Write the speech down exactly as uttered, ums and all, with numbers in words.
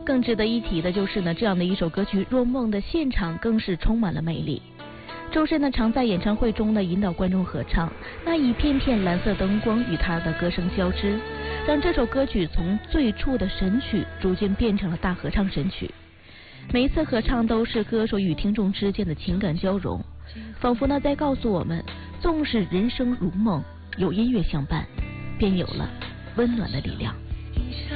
更值得一提的就是呢，这样的一首歌曲《若梦》的现场更是充满了魅力。周深呢常在演唱会中呢引导观众合唱，那一片片蓝色灯光与他的歌声交织，让这首歌曲从最初的神曲逐渐变成了大合唱神曲。每一次合唱都是歌手与听众之间的情感交融，仿佛呢在告诉我们，纵使人生如梦，有音乐相伴，便有了温暖的力量。